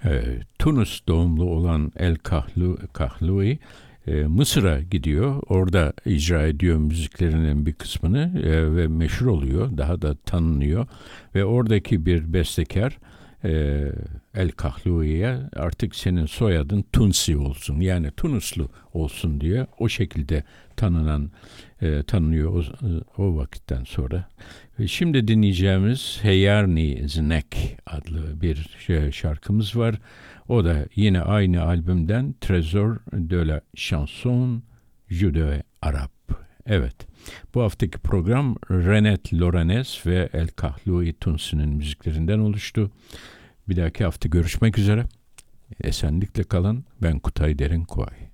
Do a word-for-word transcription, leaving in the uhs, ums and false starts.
E, Tunus doğumlu olan El Kahlu, Kahloui e, Mısır'a gidiyor. Orada icra ediyor müziklerinin bir kısmını e, ve meşhur oluyor. Daha da tanınıyor. Ve oradaki bir bestekar e, El Kahloui'ye artık senin soyadın Tunsi olsun. Yani Tunuslu olsun diye o şekilde tanınan e, tanınıyor o, o vakitten sonra. Ve şimdi dinleyeceğimiz Heyarni Znek adlı bir şey, şarkımız var. O da yine aynı albümden Trésor de la Chanson Judeo-Arabe. Evet, bu haftaki program Renet Loranes ve El Kahloui Tunsi'nin müziklerinden oluştu. Bir dahaki hafta görüşmek üzere. Esenlikle kalın. Ben Kutay Derin Kuay.